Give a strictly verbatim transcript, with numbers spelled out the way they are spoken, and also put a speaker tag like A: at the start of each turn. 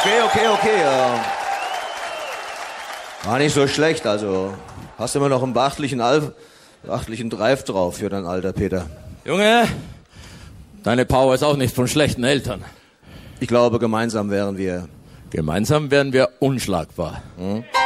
A: Okay, okay, okay. Äh, war nicht so schlecht, also hast immer noch einen beachtlichen, Alf, beachtlichen Drive drauf für dein Alter, Peter.
B: Junge, deine Power ist auch nicht von schlechten Eltern.
A: Ich glaube, gemeinsam wären wir...
B: Gemeinsam wären wir unschlagbar.
A: Hm?